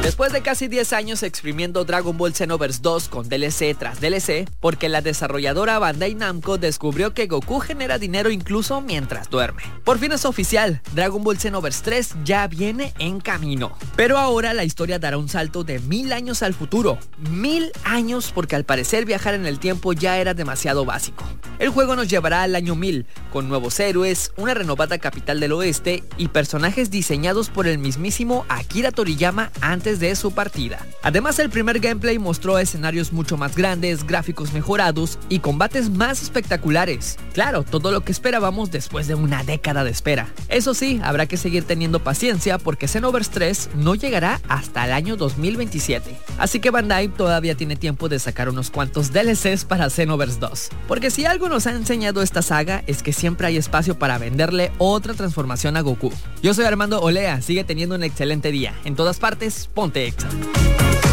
Después de casi 10 años exprimiendo Dragon Ball Xenoverse 2 con DLC tras DLC, porque la desarrolladora Bandai Namco descubrió que Goku genera dinero incluso mientras duerme. Por fin es oficial, Dragon Ball Xenoverse 3 ya viene en camino. Pero ahora la historia dará un salto de 1000 años al futuro. 1000 años, porque al parecer viajar en el tiempo ya era demasiado básico. El juego nos llevará al año 1000, con nuevos héroes, una renovada capital del oeste y personajes diseñados por el mismísimo Akira Toriyama antes de su partida. Además, el primer gameplay mostró escenarios mucho más grandes, gráficos mejorados y combates más espectaculares. Claro, todo lo que esperábamos después de una década de espera. Eso sí, habrá que seguir teniendo paciencia porque Xenoverse 3 no llegará hasta el año 2027. Así que Bandai todavía tiene tiempo de sacar unos cuantos DLCs para Xenoverse 2. Porque si algo nos ha enseñado esta saga es que siempre hay espacio para venderle otra transformación a Goku. Yo soy Armando Olea, sigue teniendo un excelente día. En todas partes, ponte Exa.